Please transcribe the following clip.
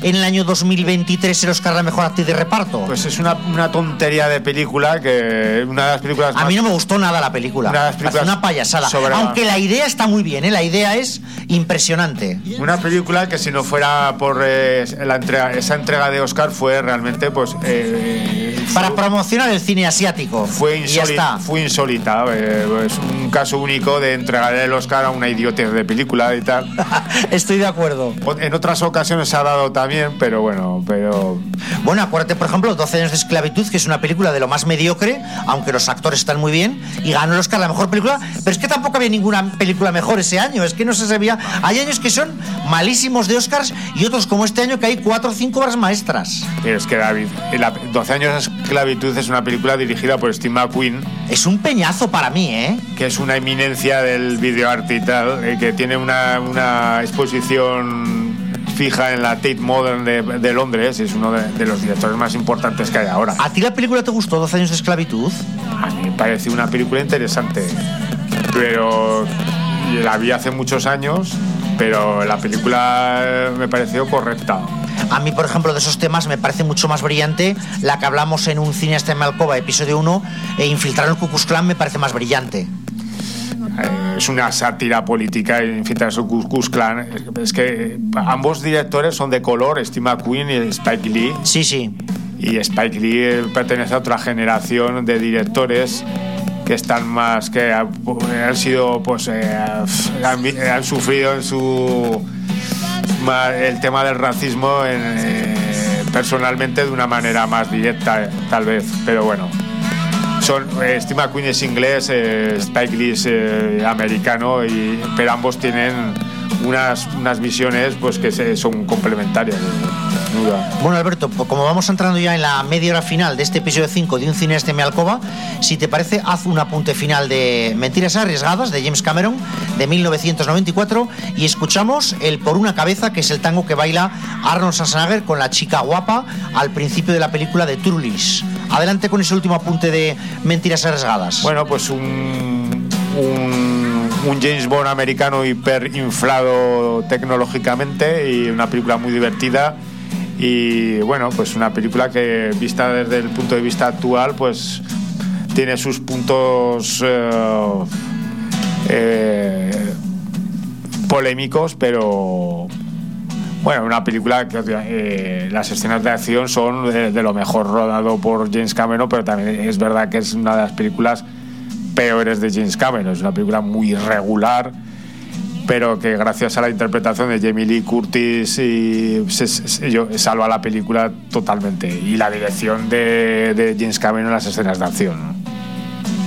en el año 2023 el Oscar a la mejor actriz de reparto? Pues es una tontería de película, que una de las películas a mí no me gustó nada la película. Una payasada. Aunque la idea está muy bien, la idea es impresionante. Una película que si no fuera por esa entrega de Oscar fue realmente pues para promocionar el cine asiático. Fue insólita. Es un caso único de entregar el Oscar a una idiotez de película y tal. Estoy de acuerdo. En otras ocasiones se ha dado también, pero bueno. Bueno, acuérdate, por ejemplo, 12 años de esclavitud, que es una película de lo más mediocre, aunque los actores están muy bien, y ganó el Oscar a la mejor película, pero es que tampoco había ninguna película mejor ese año, es que no se sabía. Hay años que son malísimos de Oscars y otros como este año que hay 4 o 5 obras maestras. Pero es que, David, 12 años de esclavitud es una película dirigida por Steve McQueen. Es un peñazo para mí, que es una eminencia del videoarte y tal, que tiene una exposición fija en la Tate Modern de Londres. Es uno de los directores más importantes que hay ahora. ¿A ti la película te gustó, 12 años de esclavitud? A mí me pareció una película interesante, pero la vi hace muchos años, pero la película me pareció correcta. A mí, por ejemplo, de esos temas me parece mucho más brillante la que hablamos en Un cineasta en Alcoba, episodio 1, Infiltrar el Ku Klux Klan, me parece más brillante. Es una sátira política, Infiltrar el Ku Klux Klan. Es que ambos directores son de color, Steve McQueen y Spike Lee. Sí. Y Spike Lee pertenece a otra generación de directores que están más, que han sido, pues, han sufrido en su el tema del racismo personalmente de una manera más directa, tal vez, pero bueno. Steve McQueen es inglés, Spike Lee es americano, pero ambos tienen unas visiones pues que son complementarias. Bueno, Alberto, pues como vamos entrando ya en la media hora final de este episodio 5 de Un cineasta en Alcoba, si te parece, haz un apunte final de Mentiras arriesgadas de James Cameron de 1994 y escuchamos el Por una cabeza, que es el tango que baila Arnold Schwarzenegger con la chica guapa al principio de la película de Trulis. Adelante con ese último apunte de Mentiras arriesgadas. Bueno, pues un James Bond americano hiperinflado tecnológicamente y una película muy divertida. Y bueno, pues una película que, vista desde el punto de vista actual, pues tiene sus puntos polémicos, pero bueno, una película que las escenas de acción son de lo mejor rodado por James Cameron, pero también es verdad que es una de las películas peores de James Cameron. Es una película muy irregular, pero que gracias a la interpretación de Jamie Lee Curtis se salva la película totalmente, y la dirección de James Cameron en las escenas de acción, ¿no?